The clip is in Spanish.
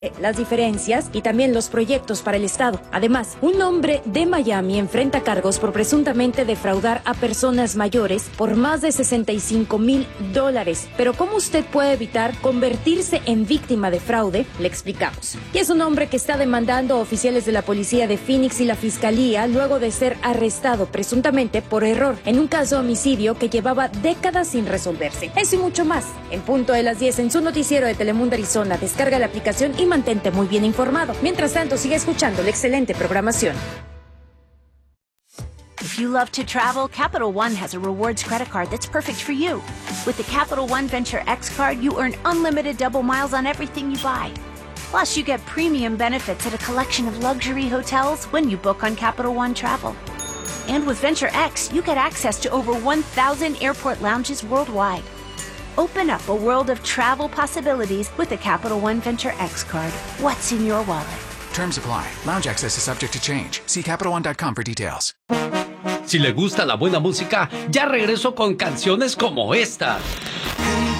las diferencias y también los proyectos para el Estado. Además, un hombre de Miami enfrenta cargos por presuntamente defraudar a personas mayores por más de $65,000. Pero ¿cómo usted puede evitar convertirse en víctima de fraude? Le explicamos. Y es un hombre que está demandando a oficiales de la policía de Phoenix y la fiscalía luego de ser arrestado presuntamente por error en un caso de homicidio que llevaba décadas sin resolverse. Eso y mucho más. En punto de las 10 en su noticiero de Telemundo Arizona. Descarga la aplicación y mantente muy bien informado. Mientras tanto, sigue escuchando la excelente programación. If you love to travel, Capital One has a rewards credit card that's perfect for you. With the Capital One Venture X card, you earn unlimited double miles on everything you buy. Plus, you get premium benefits at a collection of luxury hotels when you book on Capital One Travel. And with Venture X, you get access to over 1,000 airport lounges worldwide. Open up a world of travel possibilities with the Capital One Venture X card. What's in your wallet? Terms apply. Lounge access is subject to change. See CapitalOne.com for details. Si le gusta la buena música, ya regreso con canciones como esta.